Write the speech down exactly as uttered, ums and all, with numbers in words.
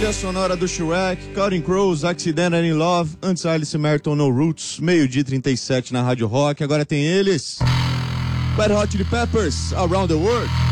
Trilha sonora do Shrek, Counting Crows, Accidental in Love, antes Alice Merton, No Roots, meio-dia e trinta e sete na Rádio Rock. Agora tem eles, Red Hot Chili Peppers, Around the World.